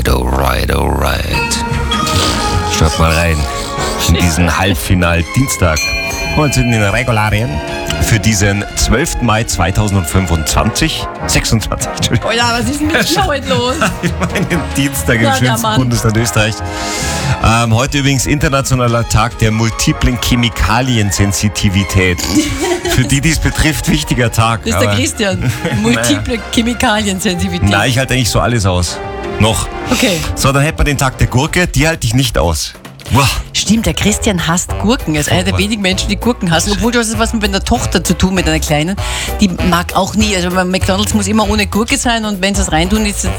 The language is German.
Alright, alright, alright. Schaut mal rein in diesen Halbfinal-Dienstag. Und sind in den Regularien für diesen 12. Mai 2025. 26, Entschuldigung. Oh ja, was ist denn mit dir heute los? Ich meine, Dienstag im Ja, der schönsten Mann. Bundesland Österreich. Heute übrigens internationaler Tag der multiplen Chemikaliensensitivität. Für die es betrifft, wichtiger Tag. Das ist der aber- Christian. Multiple Chemikaliensensitivität. Nein, ich halte eigentlich so alles aus. Noch. Okay. So, dann hätten wir den Tag der Gurke. Die halte ich nicht aus. Boah. Stimmt, der Christian hasst Gurken. Er ist einer der wenigen Menschen, die Gurken hassen. Obwohl, du hast es was mit einer Tochter zu tun, mit einer Kleinen. Die mag auch nie. Also bei McDonald's muss immer ohne Gurke sein und wenn sie es reintun, ist es